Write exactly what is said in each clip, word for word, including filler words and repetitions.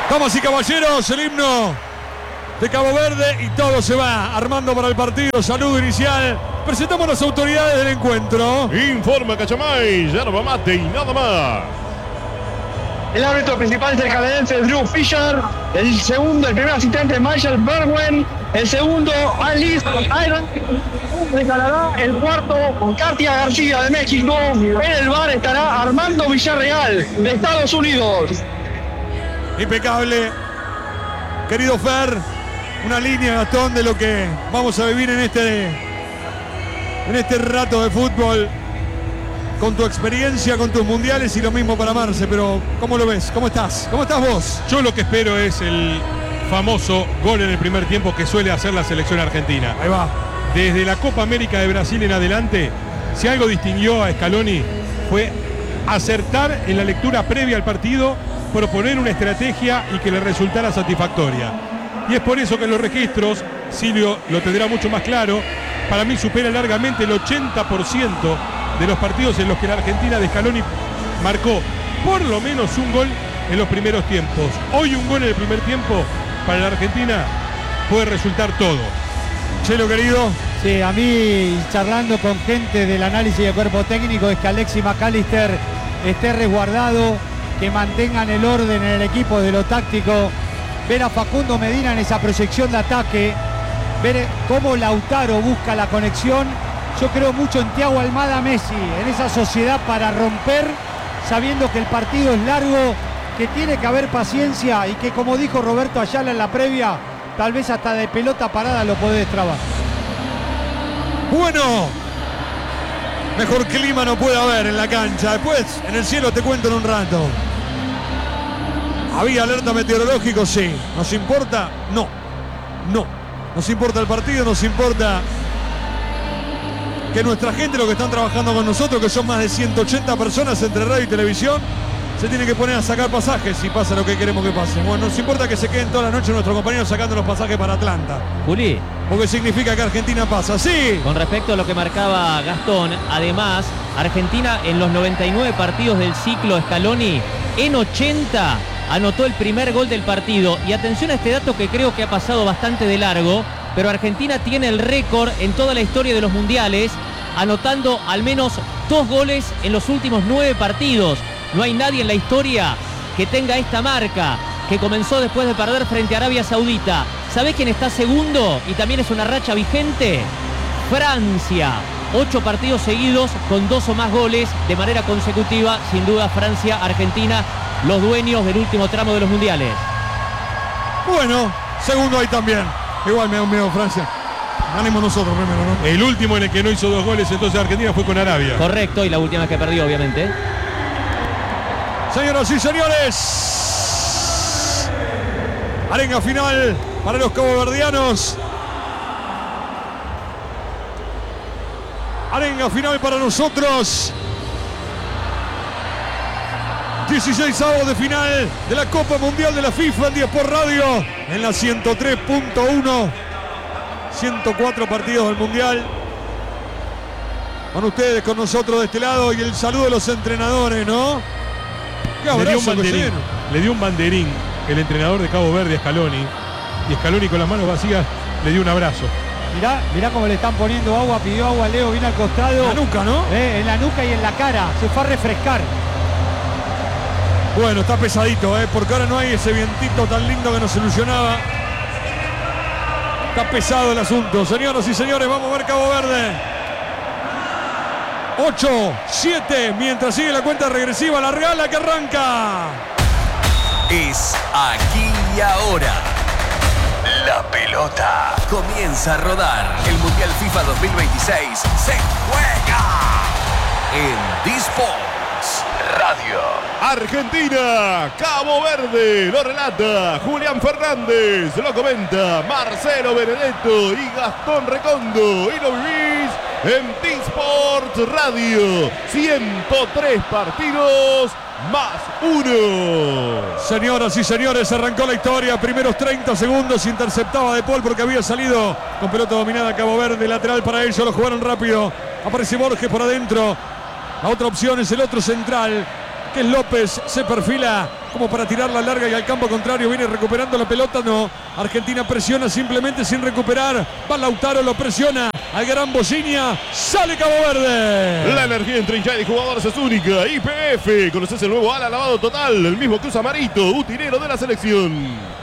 Damas y caballeros, el himno de Cabo Verde y todo se va armando para el partido. Saludo inicial. Presentamos las autoridades del encuentro. Informa Cachamay, yerba mate y nada más. El árbitro principal es el canadiense Drew Fisher. El segundo, el primer asistente, Michael Bergwen. El segundo, Alice Iron de Canadá. El cuarto, Katia García de México. En el bar estará Armando Villarreal de Estados Unidos. Impecable. Querido Fer, una línea, Gastón, de lo que vamos a vivir en este, en este rato de fútbol. Con tu experiencia, con tus mundiales y lo mismo para Marce, pero ¿cómo lo ves? ¿Cómo estás? ¿Cómo estás vos? Yo lo que espero es el famoso gol en el primer tiempo que suele hacer la selección argentina. Ahí va. Desde la Copa América de Brasil en adelante, si algo distinguió a Scaloni fue acertar en la lectura previa al partido, proponer una estrategia y que le resultara satisfactoria. Y es por eso que en los registros, Silvio lo tendrá mucho más claro, para mí supera largamente el ochenta por ciento de los partidos en los que la Argentina de Scaloni marcó por lo menos un gol en los primeros tiempos. Hoy un gol en el primer tiempo para la Argentina puede resultar todo. Chelo, querido. Sí, a mí, charlando con gente del análisis de cuerpo técnico, es que Alexis McAllister esté resguardado, que mantengan el orden en el equipo de lo táctico, ver a Facundo Medina en esa proyección de ataque, ver cómo Lautaro busca la conexión. Yo creo mucho en Thiago Almada Messi, en esa sociedad para romper, sabiendo que el partido es largo, que tiene que haber paciencia y que, como dijo Roberto Ayala en la previa, tal vez hasta de pelota parada lo podés trabar. Bueno, mejor clima no puede haber en la cancha. Después, en el cielo te cuento en un rato. ¿Había alerta meteorológico? Sí. ¿Nos importa? No. No. Nos importa el partido, nos importa que nuestra gente, los que están trabajando con nosotros, que son más de ciento ochenta personas entre radio y televisión, se tienen que poner a sacar pasajes si pasa lo que queremos que pase. Bueno, nos importa que se queden toda la noche nuestros compañeros sacando los pasajes para Atlanta. Juli. Porque significa que Argentina pasa, sí. Con respecto a lo que marcaba Gastón, además, Argentina en los noventa y nueve partidos del ciclo Scaloni, en ochenta anotó el primer gol del partido. Y atención a este dato que creo que ha pasado bastante de largo, pero Argentina tiene el récord en toda la historia de los mundiales, anotando al menos dos goles en los últimos nueve partidos. No hay nadie en la historia que tenga esta marca, que comenzó después de perder frente a Arabia Saudita. ¿Sabés quién está segundo? Y también es una racha vigente. Francia. Ocho partidos seguidos con dos o más goles de manera consecutiva. Sin duda Francia, Argentina, los dueños del último tramo de los mundiales. Bueno, segundo ahí también. Igual me da un miedo Francia. Ganemos nosotros primero, ¿no? El último en el que no hizo dos goles entonces Argentina fue con Arabia. Correcto, y la última que perdió, obviamente. Señoras y señores, arenga final para los caboverdianos. Arenga final para nosotros. dieciséis avos de final de la Copa Mundial de la FIFA en diez por Radio, en la ciento tres punto uno. ciento cuatro partidos del Mundial. Con ustedes, con nosotros de este lado, y el saludo de los entrenadores, ¿no? Qué Le dio, un abrazo que se banderín, dieron. le dio un banderín el entrenador de Cabo Verde, Scaloni. Y Scaloni con las manos vacías le dio un abrazo. Mirá, mirá cómo le están poniendo agua, pidió agua Leo, vino al costado. La nuca, ¿no? Eh, en la nuca y en la cara, se fue a refrescar. Bueno, está pesadito, ¿eh? Porque ahora no hay ese vientito tan lindo que nos ilusionaba. Está pesado el asunto. Señoras y señores, vamos a ver Cabo Verde. ocho, siete, mientras sigue la cuenta regresiva, la regala que arranca. Es aquí y ahora. La pelota comienza a rodar. El Mundial FIFA dos mil veintiséis se juega en D-Sports Radio. Argentina, Cabo Verde, lo relata Julián Fernández, lo comenta Marcelo Benedetto y Gastón Recondo, y lo vivís en D-Sports Radio. ciento tres partidos más uno. Señoras y señores, arrancó la historia. Primeros treinta segundos, interceptaba De Paul porque había salido con pelota dominada Cabo Verde. Lateral para ellos, lo jugaron rápido. Aparece Borges por adentro. La otra opción es el otro central, que es López. Se perfila como para tirarla larga y al campo contrario. Viene recuperando la pelota, no. Argentina presiona simplemente sin recuperar. Va Lautaro, lo presiona al gran Bociña. Sale Cabo Verde. La energía entre hinchada y jugadores es única. I P F, conoces el nuevo ala lavado total, el mismo que usa Marito, utilero de la selección.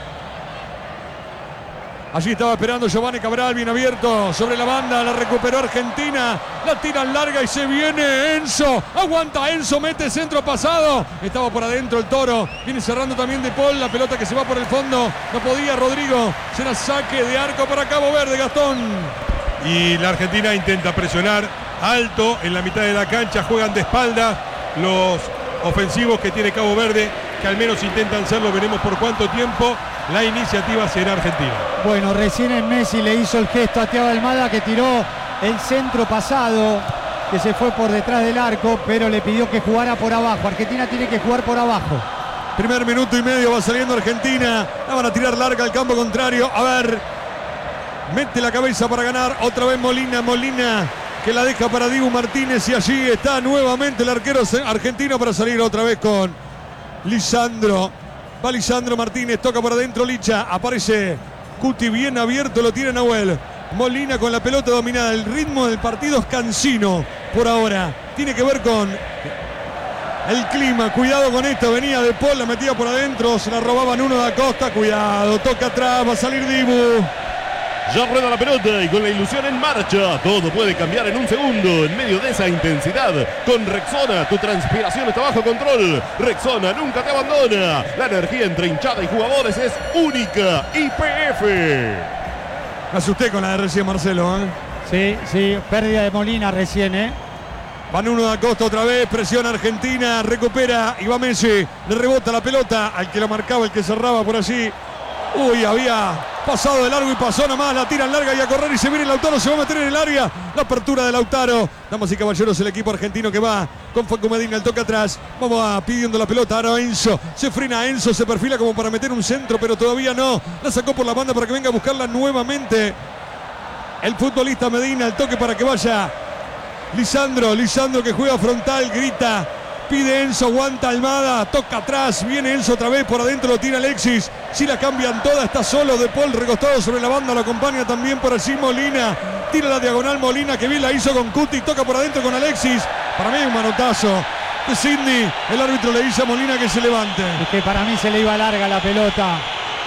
Allí estaba esperando Giovanni Cabral, bien abierto sobre la banda, la recuperó Argentina, la tiran larga y se viene Enzo, aguanta Enzo, mete centro pasado, estaba por adentro el Toro, viene cerrando también De Paul, la pelota que se va por el fondo, no podía Rodrigo, será saque de arco para Cabo Verde, Gastón. Y la Argentina intenta presionar alto en la mitad de la cancha, juegan de espalda los ofensivos que tiene Cabo Verde, que al menos intentan hacerlo, veremos por cuánto tiempo. La iniciativa será argentina. Bueno, recién en Messi le hizo el gesto a Thiago Almada, que tiró el centro pasado, que se fue por detrás del arco, pero le pidió que jugara por abajo. Argentina tiene que jugar por abajo. Primer minuto y medio va saliendo Argentina. La van a tirar larga al campo contrario. A ver, mete la cabeza para ganar. Otra vez Molina, Molina que la deja para Dibu Martínez y allí está nuevamente el arquero argentino para salir otra vez con Lisandro. Va Lisandro Martínez, toca por adentro Licha, aparece Cuti bien abierto, lo tiene Nahuel. Molina con la pelota dominada, el ritmo del partido es cansino por ahora. Tiene que ver con el clima, cuidado con esto, venía De Paul, la metía por adentro, se la robaban uno de Acosta, cuidado, toca atrás, va a salir Dibu. Ya rueda la pelota y con la ilusión en marcha, todo puede cambiar en un segundo en medio de esa intensidad. Con Rexona, tu transpiración está bajo control. Rexona nunca te abandona. La energía entre hinchada y jugadores es única. I P F. Me asusté con la de recién, Marcelo, ¿eh? Sí, sí, pérdida de Molina recién, ¿eh? Van uno de Acosta otra vez, presiona Argentina, recupera y va Messi, le rebota la pelota al que la marcaba, el que cerraba por allí. Uy, había pasado de largo y pasó nomás, la tiran larga y a correr y se viene Lautaro, se va a meter en el área. La apertura de Lautaro. Damas y caballeros, el equipo argentino que va con Facu Medina, el toque atrás. Vamos a pidiendo la pelota, ahora Enzo. Se frena Enzo, se perfila como para meter un centro, pero todavía no. La sacó por la banda para que venga a buscarla nuevamente el futbolista Medina, el toque para que vaya Lisandro. Lisandro que juega frontal, grita. Pide Enzo, aguanta Almada, toca atrás, viene Enzo otra vez, por adentro lo tira Alexis. Si la cambian toda, está solo De Paul recostado sobre la banda, lo acompaña también por allí Molina. Tira la diagonal Molina, que bien la hizo con Cuti, toca por adentro con Alexis. Para mí hay un manotazo de Sidney. El árbitro le dice a Molina que se levante. Es que para mí se le iba larga la pelota.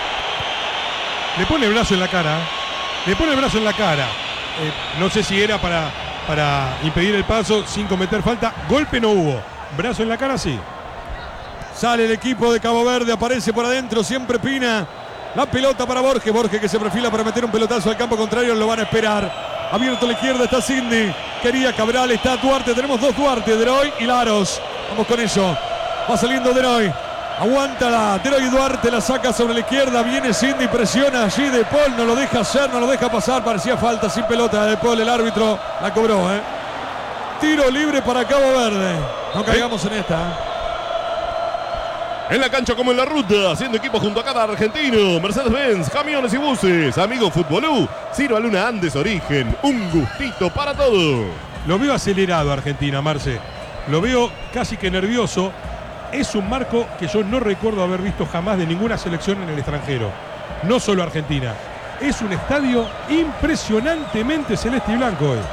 Le pone el brazo en la cara. Le pone el brazo en la cara. Eh, no sé si era para, para impedir el paso sin cometer falta. Golpe no hubo. Brazo en la cara, sí. Sale el equipo de Cabo Verde, aparece por adentro, siempre Pina. La pelota para Borges, Borges que se perfila para meter un pelotazo al campo contrario, lo van a esperar. Abierto a la izquierda está Sidney, quería Cabral, está Duarte, tenemos dos Duarte, Deroy y Laros. Vamos con eso, va saliendo Deroy. Aguanta la Deroy y Duarte, la saca sobre la izquierda, viene Sidney, presiona allí De Paul, no lo deja hacer, no lo deja pasar, parecía falta sin pelota de De Paul, el árbitro la cobró, ¿eh? Tiro libre para Cabo Verde. No caigamos en esta. En la cancha como en la ruta, haciendo equipo junto a cada argentino. Mercedes-Benz, camiones y buses. Amigo Futbolú, Ciro Luna Andes Origen. Un gustito para todo. Lo veo acelerado Argentina, Marce. Lo veo casi que nervioso. Es un marco que yo no recuerdo haber visto jamás de ninguna selección en el extranjero. No solo Argentina. Es un estadio impresionantemente celeste y blanco hoy.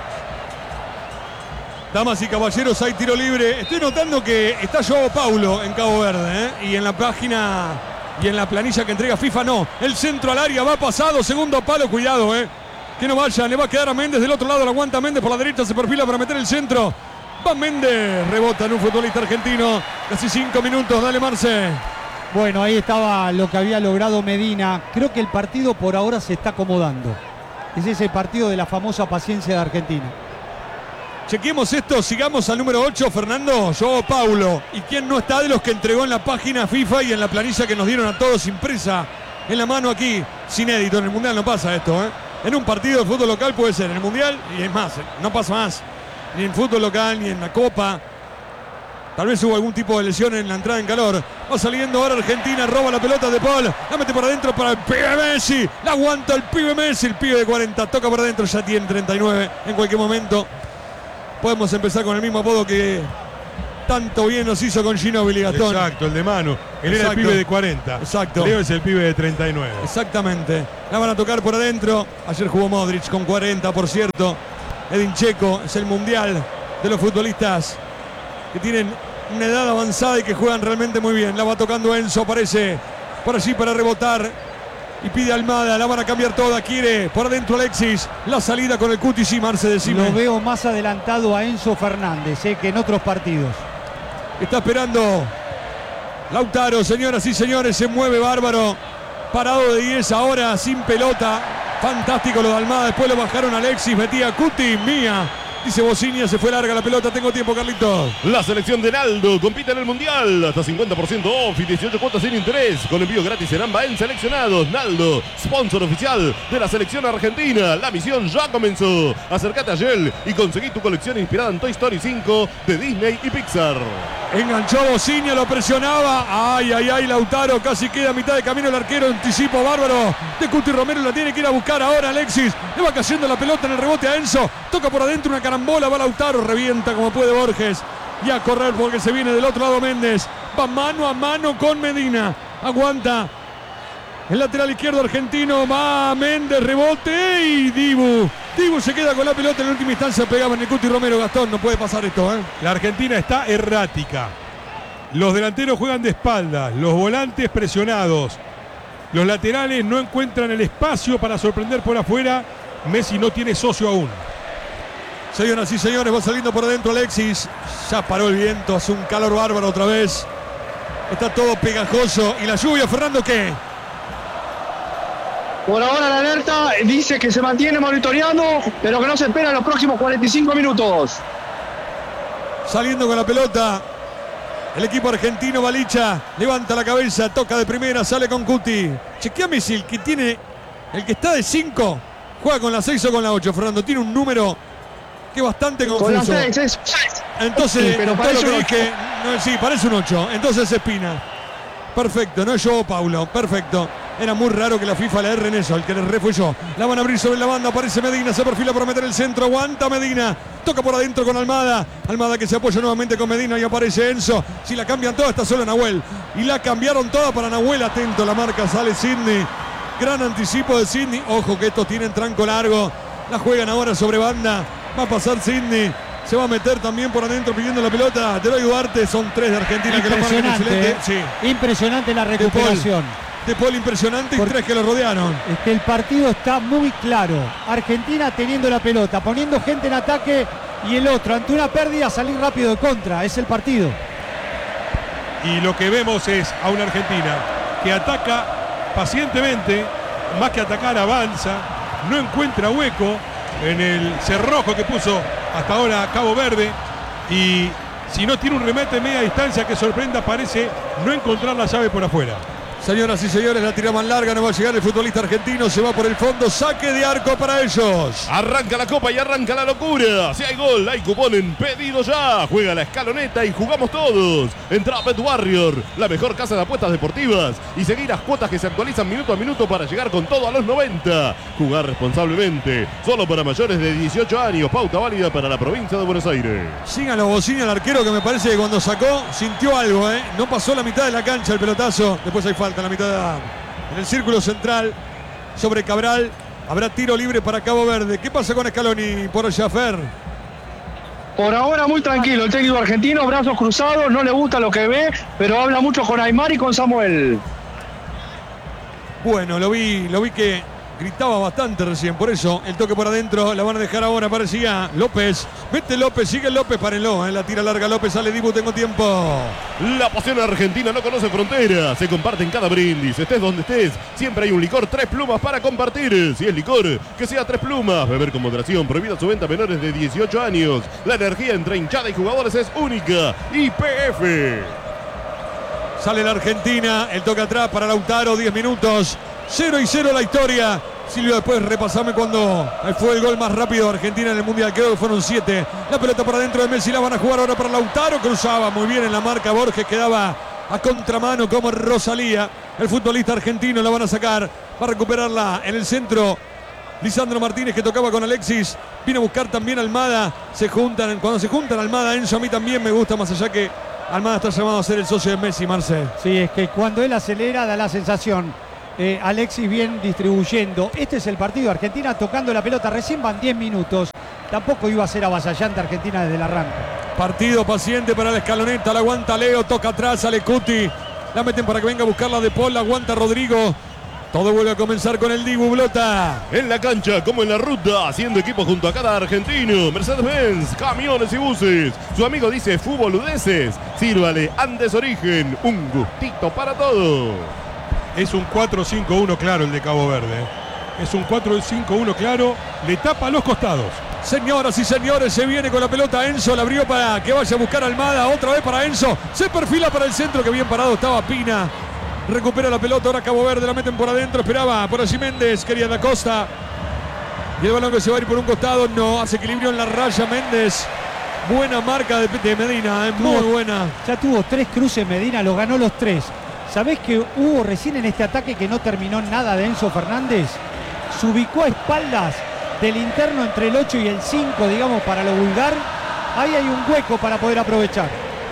Damas y caballeros, hay tiro libre. Estoy notando que está Joao Paulo en Cabo Verde, ¿eh? Y en la página y en la planilla que entrega FIFA no. El centro al área va pasado, segundo palo, cuidado, ¿eh? Que no vaya, le va a quedar a Méndez del otro lado, lo aguanta Méndez por la derecha, se perfila para meter el centro. Va Méndez, rebota en un futbolista argentino. Casi cinco minutos, dale Marce. Bueno, ahí estaba lo que había logrado Medina. Creo que el partido por ahora se está acomodando. Es ese partido de la famosa paciencia de Argentina. Chequemos esto, sigamos al número ocho, Fernando, Joao Paulo. ¿Y quién no está de los que entregó en la página FIFA y en la planilla que nos dieron a todos impresa en la mano aquí? Sin édito, en el Mundial no pasa esto, ¿eh? En un partido de fútbol local puede ser, en el Mundial, y es más, no pasa más. Ni en fútbol local, ni en la Copa. Tal vez hubo algún tipo de lesión en la entrada en calor. Va saliendo ahora Argentina, roba la pelota de Paul. La mete por adentro para el pibe Messi. La aguanta el pibe Messi, el pibe de cuarenta. Toca por adentro, ya tiene treinta y nueve. En cualquier momento podemos empezar con el mismo apodo que tanto bien nos hizo con Ginóbili, Gastón. Exacto, el de Manu. Él era el pibe de cuarenta. Exacto. Leo es el pibe de treinta y nueve. Exactamente. La van a tocar por adentro. Ayer jugó Modric con cuarenta, por cierto. Edin Dzeko es el mundial de los futbolistas que tienen una edad avanzada y que juegan realmente muy bien. La va tocando Enzo, aparece por allí para rebotar y pide Almada. La van a cambiar toda, quiere por adentro Alexis. La salida con el Cuti, sí, Marce, decime. Lo veo más adelantado a Enzo Fernández eh, que en otros partidos. Está esperando Lautaro, señoras y señores, se mueve bárbaro. Parado de diez ahora, sin pelota. Fantástico lo de Almada, después lo bajaron Alexis, metía Cuti, mía. Dice Bocinia, se fue larga la pelota, tengo tiempo, Carlitos. La selección de Naldo compite en el Mundial. Hasta cincuenta por ciento off y dieciocho cuotas sin interés. Con envío gratis en AMBA en seleccionados. Naldo, sponsor oficial de la selección argentina. La misión ya comenzó. Acércate a Yel y conseguí tu colección inspirada en Toy Story cinco de Disney y Pixar. Enganchó Bocinia, lo presionaba. Ay, ay, ay, Lautaro. Casi queda a mitad de camino el arquero. Anticipo bárbaro de Cuti Romero. La tiene que ir a buscar ahora Alexis. Le va cayendo la pelota en el rebote a Enzo. Toca por adentro una carambola. Va Lautaro. Revienta como puede Borges. Y a correr porque se viene del otro lado Méndez. Va mano a mano con Medina. Aguanta el lateral izquierdo argentino. Va Méndez. Rebote. Y Dibu. Dibu se queda con la pelota. En la última instancia pegaba en el Cuti Romero. Gastón, no puede pasar esto, ¿eh? La Argentina está errática. Los delanteros juegan de espaldas. Los volantes presionados. Los laterales no encuentran el espacio para sorprender por afuera. Messi no tiene socio aún. Señoras y señores, va saliendo por adentro Alexis. Ya paró el viento. Hace un calor bárbaro otra vez. Está todo pegajoso. ¿Y la lluvia, Fernando, qué? Por ahora la alerta dice que se mantiene monitoreando, pero que no se espera en los próximos cuarenta y cinco minutos. Saliendo con la pelota el equipo argentino. Balicha levanta la cabeza, toca de primera, sale con Cuti. Chequeame si el que tiene, el que está de cinco, juega con la seis o con la ocho, Fernando. Tiene un número que es bastante confuso. Con la seis, es seis. Entonces, Sí, pero todo parece lo que un dije, no, sí, parece un ocho. Entonces Espina. Perfecto, no es yo, Paulo. Perfecto. Era muy raro que la FIFA le erre en eso. El que le erré fue yo. La van a abrir sobre la banda. Aparece Medina. Se perfila para meter el centro. Aguanta Medina. Toca por adentro con Almada. Almada que se apoya nuevamente con Medina. Y aparece Enzo. Si la cambian toda, está solo Nahuel. Y la cambiaron toda para Nahuel. Atento. La marca sale Sidney. Gran anticipo de Sidney. Ojo que estos tienen tranco largo. La juegan ahora sobre banda. Va a pasar Sidney. Se va a meter también por adentro pidiendo la pelota. Te doy Duarte. Son tres de Argentina que la marcan excelente. ¿eh? Sí. Impresionante la recuperación. De Paul impresionante y Por, tres que lo rodearon. Es que el partido está muy claro. Argentina teniendo la pelota, poniendo gente en ataque y el otro ante una pérdida salir rápido de contra. Es el partido. Y lo que vemos es a una Argentina que ataca pacientemente, más que atacar avanza, no encuentra hueco en el cerrojo que puso hasta ahora Cabo Verde y si no tiene un remate de media distancia que sorprenda parece no encontrar la llave por afuera. Señoras y señores, la tira más larga, no va a llegar el futbolista argentino, se va por el fondo, saque de arco para ellos. Arranca la copa y arranca la locura. Si hay gol, hay cupón en pedido ya. Juega la escaloneta y jugamos todos. Entra a Bet Warrior, la mejor casa de apuestas deportivas. Y seguir las cuotas que se actualizan minuto a minuto para llegar con todo a los noventa. Jugar responsablemente, solo para mayores de dieciocho años. Pauta válida para la provincia de Buenos Aires. Sigan los bocines al arquero que me parece que cuando sacó sintió algo, ¿eh? No pasó la mitad de la cancha el pelotazo. Después hay falta en la mitad de la, en el círculo central sobre Cabral. Habrá tiro libre para Cabo Verde. ¿Qué pasa con Scaloni por allá, Fer? Por ahora muy tranquilo el técnico argentino, brazos cruzados, no le gusta lo que ve, pero habla mucho con Aymar y con Samuel. Bueno, lo vi, lo vi que gritaba bastante recién, por eso el toque por adentro, la van a dejar ahora, parecía López, mete López, sigue López, párenlo, ¿eh? La tira larga López, sale Dibu, tengo tiempo. La pasión argentina no conoce fronteras, se comparte en cada brindis, estés donde estés, siempre hay un licor Tres Plumas para compartir, si es licor, que sea Tres Plumas, beber con moderación, prohibida su venta a menores de dieciocho años, la energía entre hinchada y jugadores es única, Y P F. Sale la Argentina, el toque atrás para Lautaro, diez minutos, cero y cero la historia. Silvio, después repasame cuando fue el gol más rápido de Argentina en el Mundial, creo que fueron siete. La pelota por adentro de Messi, la van a jugar ahora para Lautaro, cruzaba muy bien en la marca Borges, quedaba a contramano como Rosalía. El futbolista argentino la van a sacar, va a recuperarla en el centro Lisandro Martínez, que tocaba con Alexis. Viene a buscar también a Almada. Se juntan, cuando se juntan Almada, Enzo, a mí también me gusta, más allá que Almada está llamado a ser el socio de Messi, Marcel. Sí, es que cuando él acelera da la sensación. Eh, Alexis bien distribuyendo. Este es el partido. Argentina tocando la pelota. Recién van diez minutos. Tampoco iba a ser avasallante Argentina desde el arranque. Partido paciente para la escaloneta. La aguanta Leo. Toca atrás. Sale Cuti. La meten para que venga a buscarla de Paul. La aguanta Rodrigo. Todo vuelve a comenzar con el Dibu Blota. En la cancha como en la ruta, haciendo equipo junto a cada argentino. Mercedes-Benz, camiones y buses. Su amigo dice Fuboludeces. Sírvale Andes Origen. Un gustito para todo. Es un cuatro cinco uno claro el de Cabo Verde. Es un cuatro cinco uno claro. Le tapa los costados. Señoras y señores, se viene con la pelota Enzo. La abrió para que vaya a buscar a Almada. Otra vez para Enzo. Se perfila para el centro. Que bien parado estaba Pina. Recupera la pelota, ahora Cabo Verde, la meten por adentro, esperaba por allí Méndez, quería Da Costa. Y el balón que se va a ir por un costado, no, hace equilibrio en la raya Méndez. Buena marca de, de Medina, eh, muy Tuvo- buena. Ya tuvo tres cruces Medina, los ganó los tres. ¿Sabés que hubo recién en este ataque que no terminó nada de Enzo Fernández? Se ubicó a espaldas del interno entre el ocho y el cinco, digamos, para lo vulgar. Ahí hay un hueco para poder aprovechar.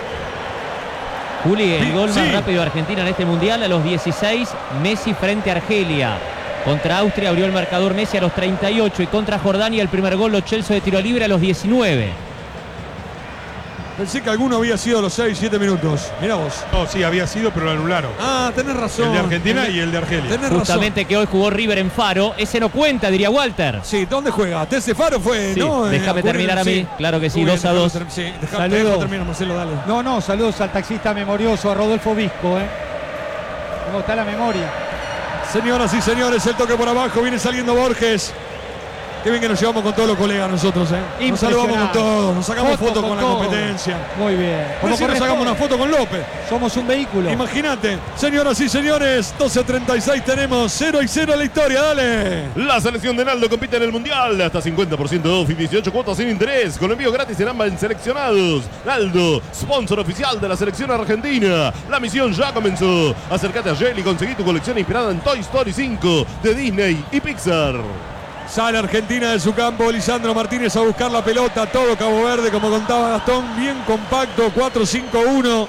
Juli, el Sí, gol más sí. rápido de Argentina en este mundial a los dieciséis, Messi frente a Argelia. Contra Austria abrió el marcador Messi a los treinta y ocho y contra Jordania el primer gol Lo Celso de tiro libre a los diecinueve. Pensé que alguno había sido los seis, siete minutos. Mirá vos. No, sí, había sido, pero lo anularon. Ah, tenés razón. El de Argentina Tenés- y el de Argelia. Tenés razón. Justamente que hoy jugó River en Faro, ese no cuenta, diría Walter. Sí, ¿dónde juega? Tese Faro fue, Sí, ¿no? déjame Eh, terminar a mí. sí. Claro que sí, Muy bien, dos a déjame dos. ter- Sí, déjame Saludo. déjame terminar, Marcelo, dale. No, no, saludos al taxista memorioso, a Rodolfo Visco, ¿eh? ¿Cómo está la memoria? Señoras y señores, el toque por abajo, viene saliendo Borges. Qué bien que nos llevamos con todos los colegas nosotros, ¿eh? Nos saludamos con Impresionante. todos, nos sacamos Foto fotos con con, la todo. competencia. Muy bien. Como Recién nos sacamos corresponde. una foto con López. Somos un vehículo. Imagínate, señoras y señores, doce treinta y seis tenemos cero y cero la historia, dale. La selección de Naldo compite en el Mundial. Hasta cincuenta por ciento off y dieciocho cuotas sin interés. Con envío gratis en ambas seleccionados. Naldo, sponsor oficial de la selección argentina. La misión ya comenzó. Acércate a Shell y conseguí tu colección inspirada en Toy Story cinco de Disney y Pixar. Sale Argentina de su campo, Lisandro Martínez a buscar la pelota, todo Cabo Verde, como contaba Gastón, bien compacto, cuatro cinco uno.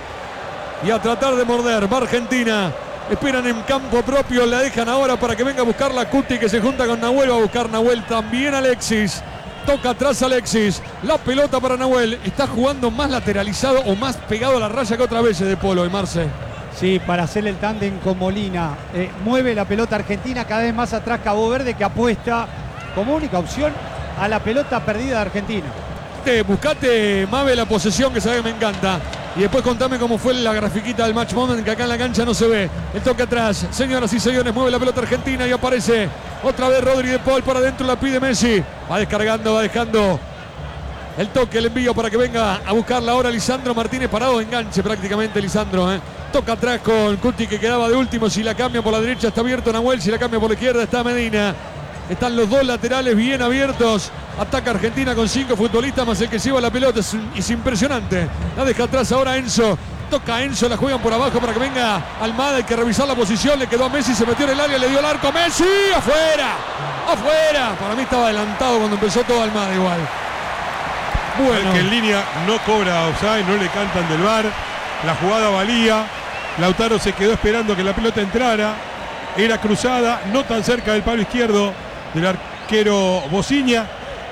Y a tratar de morder, va Argentina. Esperan en campo propio, la dejan ahora para que venga a buscar la Cuti, que se junta con Nahuel, va a buscar Nahuel también Alexis. Toca atrás Alexis, la pelota para Nahuel, está jugando más lateralizado o más pegado a la raya que otra vez de Polo y Marce. Sí, para hacer el tándem con Molina. Eh, mueve la pelota Argentina, cada vez más atrás Cabo Verde, que apuesta como única opción a la pelota perdida de Argentina. Buscate, buscate, Mabe, la posesión, que sabe que me encanta. Y después contame cómo fue la grafiquita del match moment, que acá en la cancha no se ve. El toque atrás, señoras y señores, mueve la pelota Argentina y aparece otra vez Rodri de Paul para adentro, la pide Messi. Va descargando, va dejando el toque, el envío para que venga a buscarla ahora Lisandro Martínez, parado de enganche prácticamente Lisandro. ¿eh? Toca atrás con Cuti, que quedaba de último. Si la cambia por la derecha está abierto Nahuel, si la cambia por la izquierda está Medina. Están los dos laterales bien abiertos. Ataca Argentina con cinco futbolistas más el que lleva la pelota. Es, es impresionante. La deja atrás ahora Enzo. Toca Enzo, la juegan por abajo para que venga Almada. Hay que revisar la posición. Le quedó a Messi, se metió en el área, le dio el arco. ¡Messi! ¡Afuera! ¡Afuera! Para mí estaba adelantado cuando empezó todo Almada igual. Bueno. Que en línea no cobra offside, no le cantan del V A R. La jugada valía. Lautaro se quedó esperando que la pelota entrara. Era cruzada, no tan cerca del palo izquierdo del arquero Bociña.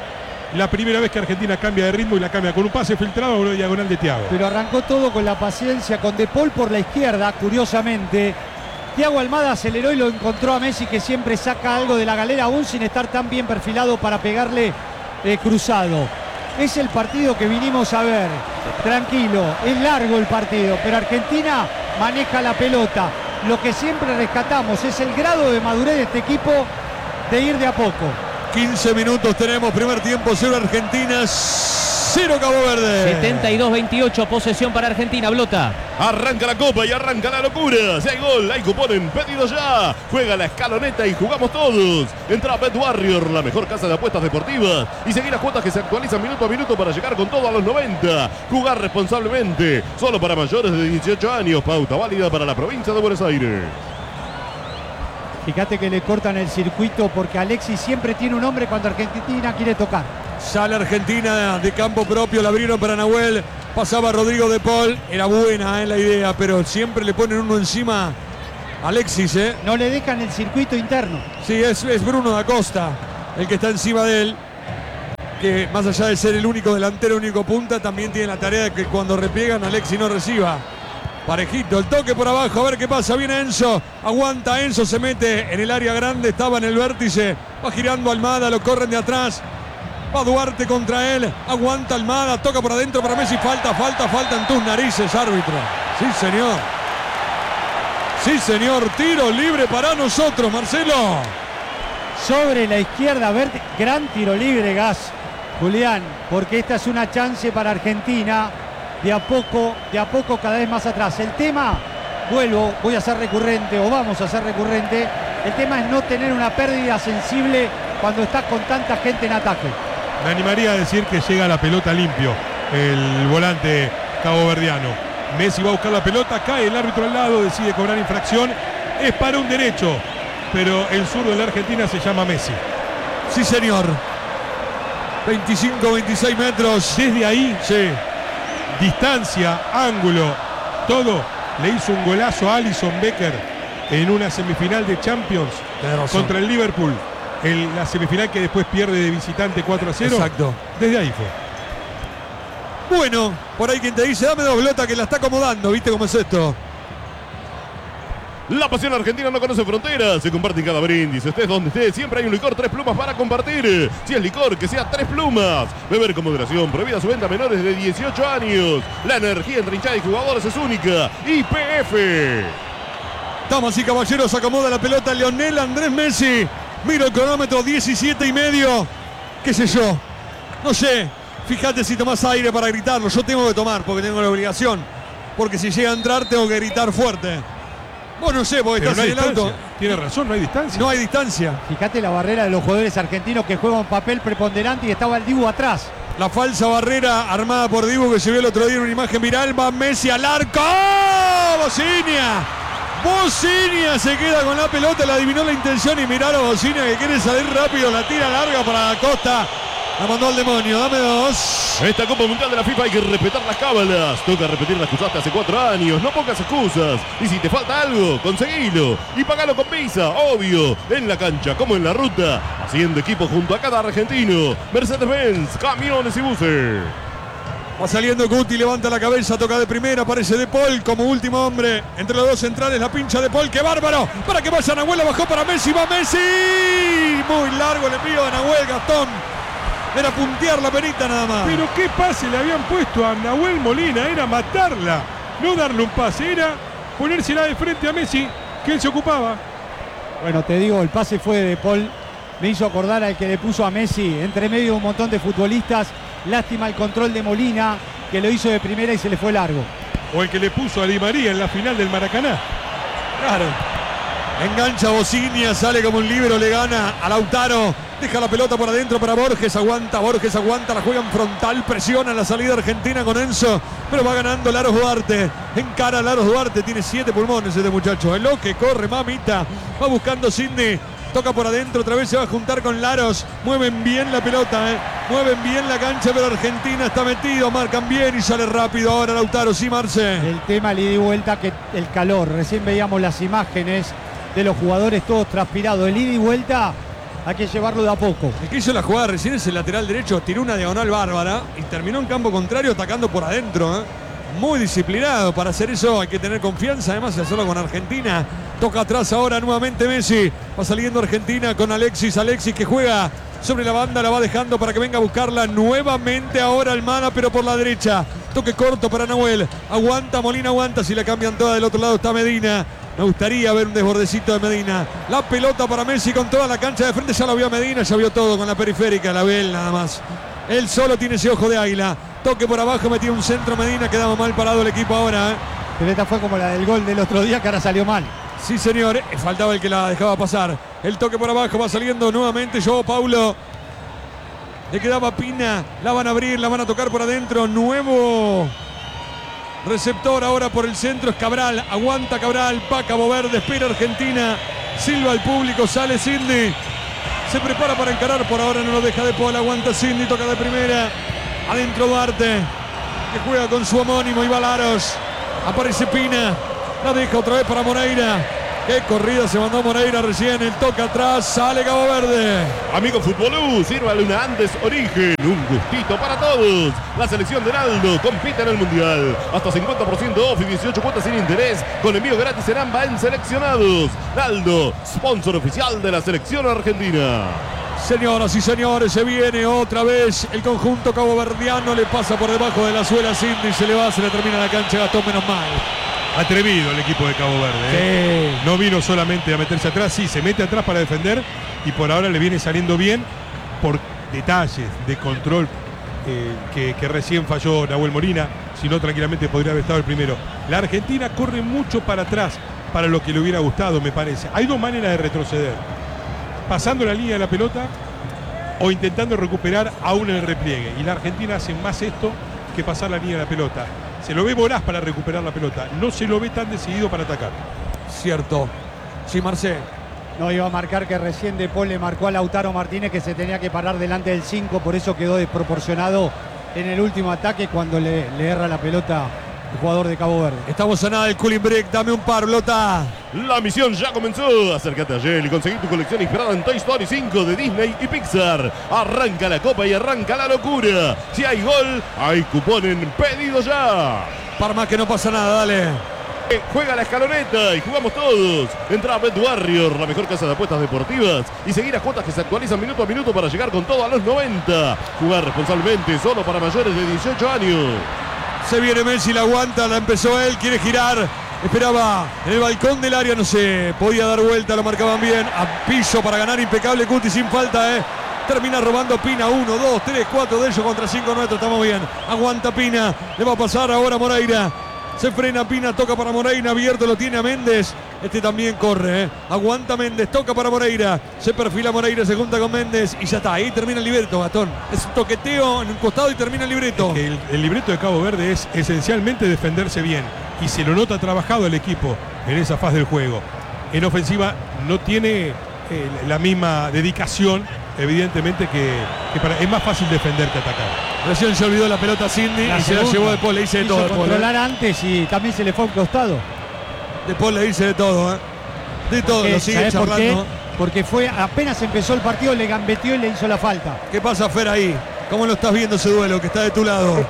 La primera vez que Argentina cambia de ritmo y la cambia con un pase filtrado a una diagonal de Thiago. Pero arrancó todo con la paciencia, con De Paul por la izquierda, curiosamente. Thiago Almada aceleró y lo encontró a Messi, que siempre saca algo de la galera, aún sin estar tan bien perfilado para pegarle eh, cruzado. Es el partido que vinimos a ver. Tranquilo, es largo el partido, pero Argentina maneja la pelota. Lo que siempre rescatamos es el grado de madurez de este equipo de ir de a poco. quince minutos tenemos, primer tiempo, cero Argentina, cero Cabo Verde. setenta y dos veintiocho, posesión para Argentina, Blota. Arranca la copa y arranca la locura. Si hay gol, hay cupón en Pedido Ya. Juega la escaloneta y jugamos todos. Entra a Bet Warrior, la mejor casa de apuestas deportivas. Y seguir las cuotas que se actualizan minuto a minuto para llegar con todo a los noventa. Jugar responsablemente. Solo para mayores de dieciocho años. Pauta válida para la provincia de Buenos Aires. Fíjate que le cortan el circuito porque Alexis siempre tiene un hombre cuando Argentina quiere tocar. Sale Argentina de campo propio, la abrieron para Nahuel. Pasaba Rodrigo de Paul. Era buena eh, la idea, pero siempre le ponen uno encima a Alexis. Eh. No le dejan el circuito interno. Sí, es, es Bruno da Costa el que está encima de él. Que más allá de ser el único delantero, el único punta, también tiene la tarea de que cuando repliegan Alexis no reciba. Parejito, el toque por abajo, a ver qué pasa. Viene Enzo, aguanta Enzo, se mete en el área grande, estaba en el vértice. Va girando Almada, lo corren de atrás. Va Duarte contra él, aguanta Almada, toca por adentro para Messi. Falta, falta, falta en tus narices, árbitro. Sí, señor. Sí, señor, tiro libre para nosotros, Marcelo. Sobre la izquierda, ver, gran tiro libre, Gas, Julián, porque esta es una chance para Argentina. De a poco, de a poco cada vez más atrás. El tema, vuelvo, voy a ser recurrente o vamos a ser recurrente. El tema es no tener una pérdida sensible cuando estás con tanta gente en ataque. Me animaría a decir que llega la pelota limpio el volante caboverdiano. Messi va a buscar la pelota, cae el árbitro al lado, decide cobrar infracción. Es para un derecho, pero el zurdo de la Argentina se llama Messi. Sí, señor. veinticinco, veintiséis metros. Desde ahí, sí. Distancia, ángulo, todo. Le hizo un golazo a Alisson Becker en una semifinal de Champions contra el Liverpool. El, la semifinal que después pierde de visitante cuatro a cero. Exacto. Desde ahí fue. Bueno, por ahí quien te dice, dame dos pelotas que la está acomodando. ¿Viste cómo es esto? La pasión argentina no conoce fronteras, se comparte en cada brindis. Estés donde estés, siempre hay un licor Tres Plumas para compartir. Si es licor, que sea Tres Plumas. Beber con moderación, prohibida su venta a menores de dieciocho años. La energía entre hinchada y jugadores es única. Y P F. Damas y caballeros, acomoda la pelota Lionel Andrés Messi. Miro el cronómetro, diecisiete y medio. ¿Qué sé yo? No sé. Fíjate si tomás aire para gritarlo. Yo tengo que tomar porque tengo la obligación. Porque si llega a entrar tengo que gritar fuerte. Vos no sé, porque Pero estás no hay en el auto. distancia. Tiene razón, no hay distancia. No hay distancia. Fíjate la barrera de los jugadores argentinos que juegan un papel preponderante y estaba el Dibu atrás. La falsa barrera armada por Dibu que se vio el otro día en una imagen viral. Va Messi al arco. ¡Oh! Bocinia. Bocinia se queda con la pelota, le adivinó la intención y mirá a Bocinia que quiere salir rápido. La tira larga para Costa. La mandó al demonio, dame dos. Esta Copa Mundial de la FIFA hay que respetar las cábalas. Toca repetir las que usaste hace cuatro años. No pongas excusas. Y si te falta algo, conseguilo. Y pagalo con Visa, obvio. En la cancha como en la ruta. Haciendo equipo junto a cada argentino. Mercedes-Benz, camiones y buses. Va saliendo Guti, levanta la cabeza, toca de primera, aparece De Paul como último hombre. Entre los dos centrales, la pincha De Paul, ¡qué bárbaro! Para que vaya Nahuel, bajó para Messi, va Messi. Muy largo el envío de Nahuel, Gastón. Era puntear la perita nada más. Pero qué pase le habían puesto a Nahuel Molina, era matarla. No darle un pase, era ponérsela de frente a Messi, que él se ocupaba. Bueno, te digo, el pase fue de Paul. Me hizo acordar al que le puso a Messi entre medio de un montón de futbolistas. Lástima el control de Molina, que lo hizo de primera y se le fue largo. O el que le puso a Di María en la final del Maracaná. Claro. Engancha Bocinia, sale como un libro, le gana a Lautaro. Deja la pelota por adentro para Borges, aguanta, Borges aguanta, la juega en frontal, presiona la salida argentina con Enzo, pero va ganando Laros Duarte. Encara a Laros Duarte, tiene siete pulmones este muchacho. Es lo que corre, mamita. Va buscando Sidney. Toca por adentro, otra vez se va a juntar con Laros. Mueven bien la pelota, ¿eh? Mueven bien la cancha, pero Argentina está metido. Marcan bien y sale rápido ahora Lautaro. Sí, Marce. El tema, le di vuelta, que el calor. Recién veíamos las imágenes de los jugadores todos transpirados. El ida y vuelta hay que llevarlo de a poco. El que hizo la jugada recién es el lateral derecho. Tiró una diagonal bárbara y terminó en campo contrario atacando por adentro, ¿eh? Muy disciplinado. Para hacer eso hay que tener confianza. Además de hacerlo con Argentina. Toca atrás ahora nuevamente Messi. Va saliendo Argentina con Alexis. Alexis que juega sobre la banda. La va dejando para que venga a buscarla nuevamente ahora Almada, pero por la derecha. Toque corto para Nahuel. Aguanta, Molina aguanta. Si la cambian toda del otro lado está Medina. Me gustaría ver un desbordecito de Medina. La pelota para Messi con toda la cancha de frente. Ya lo vio Medina, ya vio todo con la periférica. La ve él nada más. Él solo tiene ese ojo de águila. Toque por abajo, metió un centro Medina. Quedaba mal parado el equipo ahora, ¿eh? Pero esta fue como la del gol del otro día, que ahora salió mal. Sí, señor. Faltaba el que la dejaba pasar. El toque por abajo va saliendo nuevamente Joao Paulo. Le quedaba Pina. La van a abrir, la van a tocar por adentro. Nuevo receptor ahora por el centro es Cabral. Aguanta Cabral. Va Cabo Verde. Espera Argentina. silba el público, sale Sidney. Se prepara para encarar, por ahora no lo deja de Paul, aguanta Sidney, toca de primera. Adentro Duarte, que juega con su homónimo, Iván Laros. Aparece Pina, la deja otra vez para Moreira. Qué corrida se mandó Moreira recién, el toque atrás, sale Cabo Verde. Amigo Futbolú, sírvale una Andes Origen, un gustito para todos. La selección de Naldo compite en el Mundial. Hasta cincuenta por ciento off y dieciocho cuotas sin interés, con envío gratis en AMBA en seleccionados. Naldo, sponsor oficial de la selección argentina. Señoras y señores, se viene otra vez el conjunto caboverdiano, le pasa por debajo de la suela a Sidney, se le va, se le termina la cancha, Gastón, menos mal. Atrevido el equipo de Cabo Verde. ¿eh? Sí. No vino solamente a meterse atrás, sí, se mete atrás para defender y por ahora le viene saliendo bien por detalles de control eh, que, que recién falló Nahuel Molina, si no tranquilamente podría haber estado el primero. La Argentina corre mucho para atrás para lo que le hubiera gustado, me parece. Hay dos maneras de retroceder: pasando la línea de la pelota o intentando recuperar aún en el repliegue. Y la Argentina hace más esto que pasar la línea de la pelota. Se lo ve voraz para recuperar la pelota, no se lo ve tan decidido para atacar. Cierto. Sí, Marcé. No iba a marcar que recién De Paul le marcó a Lautaro Martínez que se tenía que parar delante del cinco, por eso quedó desproporcionado en el último ataque cuando le, le erra la pelota el jugador de Cabo Verde. Estamos a nada del cooling break, dame un par, Lota. La misión ya comenzó. Acércate a Yel y conseguí tu colección inspirada en Toy Story cinco de Disney y Pixar. Arranca la copa y arranca la locura. Si hay gol, hay cupón en pedido ya. Par más que no pasa nada, dale. Juega la escaloneta y jugamos todos. Entra a Bet Warrior, la mejor casa de apuestas deportivas, y seguir a cuotas que se actualizan minuto a minuto para llegar con todo a los noventa. Jugar responsablemente, solo para mayores de dieciocho años. Se viene Messi, la aguanta, la empezó él, quiere girar. Esperaba en el balcón del área, no sé, podía dar vuelta, lo marcaban bien. A piso para ganar, impecable Cuti, sin falta, eh. Termina robando Pina, uno, dos, tres, cuatro de ellos contra cinco nuestros, estamos bien. Aguanta Pina, le va a pasar ahora Moreira. Se frena Pina, toca para Moreira, abierto lo tiene a Méndez. Este también corre, ¿eh? Aguanta Méndez, toca para Moreira. Se perfila Moreira, se junta con Méndez y ya está. Ahí termina el libreto, Gastón. Es un toqueteo en un costado y termina el libreto. Es que el, el libreto de Cabo Verde es esencialmente defenderse bien. Y se lo nota trabajado el equipo en esa fase del juego. En ofensiva no tiene eh, la misma dedicación, evidentemente, que, que para, es más fácil defender que atacar. Recién se olvidó la pelota Sidney La y se la segunda. llevó De Paul, le hice de Quiso todo. De Paul, controlar ¿eh? antes y también se le fue a un costado. De Paul le hice de todo, ¿eh? De todo, Porque, lo sigue ¿sabés por qué? charlando. Porque fue apenas empezó el partido, le gambeteó y le hizo la falta. ¿Qué pasa, Fer, ahí? ¿Cómo lo estás viendo ese duelo que está de tu lado?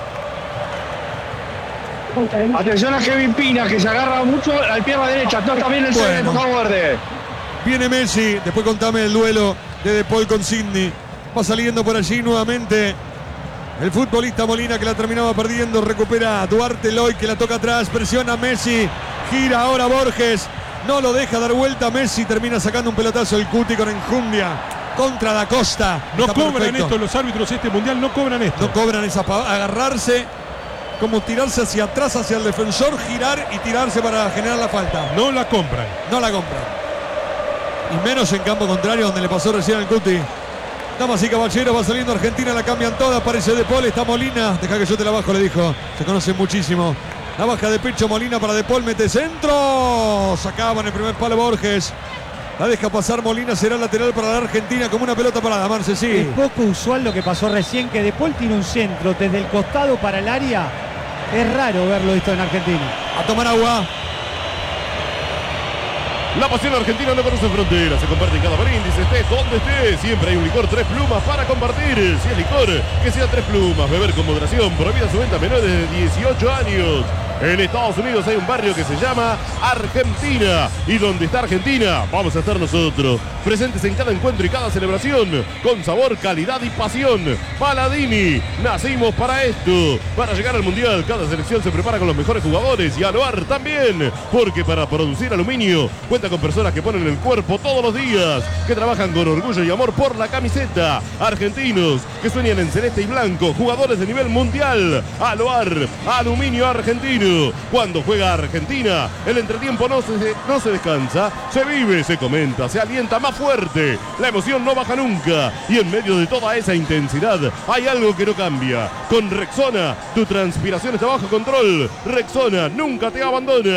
Atención a Kevin Pina, que se agarra mucho al pierna derecha. No, también el Bueno. centro, Cabo Verde. Viene Messi, después contame el duelo de De Paul con Sidney. Va saliendo por allí nuevamente el futbolista Molina, que la terminaba perdiendo. Recupera a Duarte Loy, que la toca atrás, presiona a Messi, gira ahora Borges, no lo deja dar vuelta. Messi termina sacando un pelotazo el Cuti con enjundia contra Da Costa. No Está cobran perfecto. esto los árbitros este mundial, no cobran esto. No cobran esa pa- agarrarse, como tirarse hacia atrás, hacia el defensor, girar y tirarse para generar la falta. No la compran. No la compran. Y menos en campo contrario, donde le pasó recién al Cuti. Damas y caballeros, va saliendo Argentina, la cambian todas. Aparece De Paul, está Molina. Deja que yo te la bajo, le dijo. Se conoce muchísimo. La baja de pecho Molina para De Paul, mete centro. Sacaba en el primer palo Borges. La deja pasar Molina, será lateral para la Argentina como una pelota parada. Marce, sí. Es poco usual lo que pasó recién, que De Paul tiene un centro desde el costado para el área. Es raro verlo esto en Argentina. A tomar agua. La pasión argentina no conoce fronteras, se comparte en cada brindis, estés donde estés. Siempre hay un licor Tres Plumas para compartir. Si es licor, que sea Tres Plumas. Beber con moderación, prohibida su venta a menores de dieciocho años. En Estados Unidos hay un barrio que se llama Argentina. Y donde está Argentina, vamos a estar nosotros. Presentes en cada encuentro y cada celebración. Con sabor, calidad y pasión. Paladini, nacimos para esto. Para llegar al Mundial, cada selección se prepara con los mejores jugadores. Y Aloar también. Porque para producir aluminio, cuenta con personas que ponen el cuerpo todos los días. Que trabajan con orgullo y amor por la camiseta. Argentinos, que sueñan en celeste y blanco. Jugadores de nivel mundial. Aloar, aluminio argentino. Cuando juega Argentina, el entretiempo no se, no se descansa, se vive, se comenta, se alienta más fuerte. La emoción no baja nunca. Y en medio de toda esa intensidad, hay algo que no cambia. Con Rexona, tu transpiración está bajo control. Rexona nunca te abandona.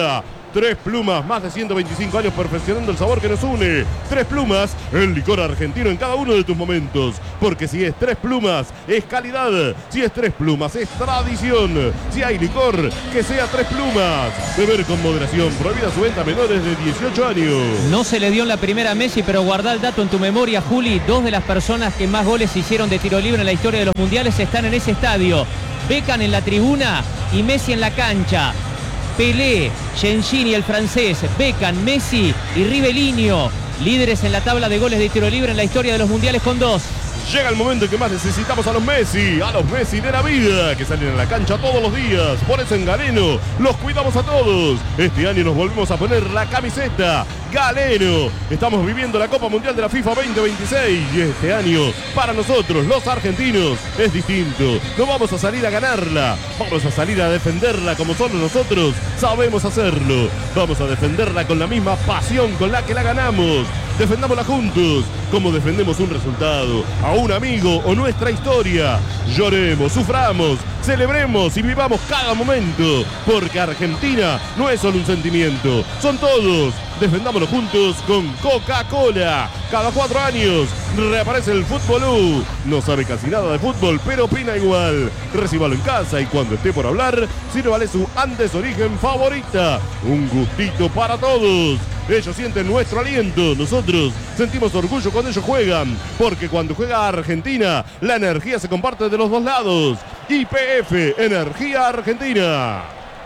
Tres Plumas, más de ciento veinticinco años perfeccionando el sabor que nos une. Tres Plumas, el licor argentino en cada uno de tus momentos. Porque si es Tres Plumas, es calidad. Si es Tres Plumas, es tradición. Si hay licor, que sea Tres Plumas. Beber con moderación, prohibida su venta a menores de dieciocho años. No se le dio en la primera a Messi, pero guardá el dato en tu memoria, Juli. Dos de las personas que más goles hicieron de tiro libre en la historia de los mundiales están en ese estadio. Beckham en la tribuna y Messi en la cancha. Pelé, Gengini, el francés, Beckham, Messi y Rivellino, líderes en la tabla de goles de tiro libre en la historia de los mundiales con dos. Llega el momento en que más necesitamos a los Messi, a los Messi de la vida, que salen a la cancha todos los días. Por eso en Galeno los cuidamos a todos. Este año nos volvemos a poner la camiseta Galeno. Estamos viviendo la Copa Mundial de la FIFA veinte veintiséis y este año para nosotros los argentinos es distinto. No vamos a salir a ganarla, vamos a salir a defenderla como solo nosotros sabemos hacerlo. Vamos a defenderla con la misma pasión con la que la ganamos. Defendámosla juntos, como defendemos un resultado, a un amigo o nuestra historia. Lloremos, suframos, celebremos y vivamos cada momento, porque Argentina no es solo un sentimiento, son todos. Defendámoslo juntos con Coca-Cola. Cada cuatro años reaparece el Fútbol U. No sabe casi nada de fútbol, pero opina igual. Recíbalo en casa y cuando esté por hablar, sírvale su antes origen favorita. Un gustito para todos. Ellos sienten nuestro aliento, nosotros sentimos orgullo cuando ellos juegan, porque cuando juega Argentina, la energía se comparte de los dos lados. Y P F, Energía Argentina.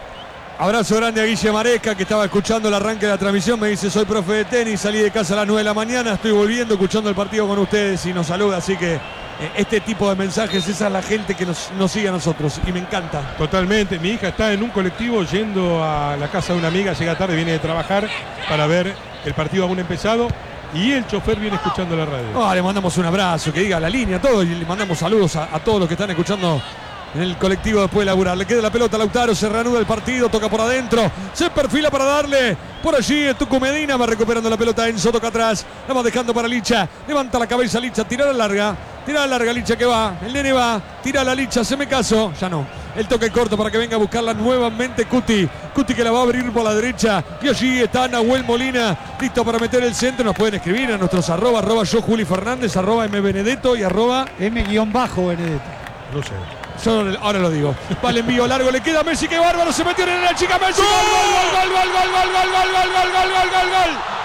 Abrazo grande a Guille Maresca, que estaba escuchando el arranque de la transmisión. Me dice, soy profe de tenis, salí de casa a las nueve de la mañana, estoy volviendo, escuchando el partido con ustedes y nos saluda. Así que eh, este tipo de mensajes, esa es la gente que nos, nos sigue a nosotros y me encanta. Totalmente. Mi hija está en un colectivo yendo a la casa de una amiga, llega tarde, viene de trabajar para ver el partido aún empezado. Y el chofer viene escuchando la radio. Oh, le mandamos un abrazo, que diga la línea, todo, y le mandamos saludos a, a todos los que están escuchando en el colectivo después de laburar. Le queda la pelota a Lautaro, se reanuda el partido, toca por adentro, se perfila para darle por allí Tucu Medina, va recuperando la pelota Enzo, toca atrás, la va dejando para Licha, levanta la cabeza Licha, tira la larga, tira la larga Licha que va, el nene va, tira la Licha, se me caso, ya no. El toque corto para que venga a buscarla nuevamente Cuti. Cuti que la va a abrir por la derecha. Y allí está Nahuel Molina, listo para meter el centro. Nos pueden escribir a nuestros arroba, arroba yo Juli Fernández, arroba M Benedetto y arroba M-Benedetto. No sé. Yo ahora lo digo. Vale, envío largo, le queda a Messi, qué bárbaro, se metió en la chica Messi. ¡Gol, gol, gol, gol, gol, gol, gol, gol, gol, gol, gol, gol, gol, gol!